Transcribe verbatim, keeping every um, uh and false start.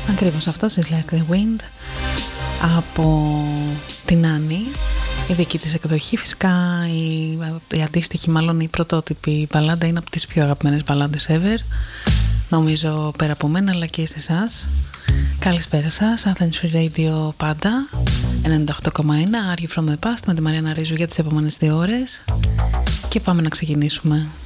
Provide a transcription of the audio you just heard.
Ακριβώς αυτό, is Like the Wind από την Άννη, η δική της εκδοχή. Φυσικά η, η αντίστοιχη, μάλλον η πρωτότυπη μπαλάντα είναι από τις πιο αγαπημένες μπαλάντες ever, νομίζω, πέρα από μένα αλλά και σε εσάς. Καλησπέρα σας, Athens Free Radio πάντα ενενήντα οκτώ κόμμα ένα, Are You From The Past με τη Μαριάννα Ρίζου για τις επόμενες δύο ώρες και πάμε να ξεκινήσουμε.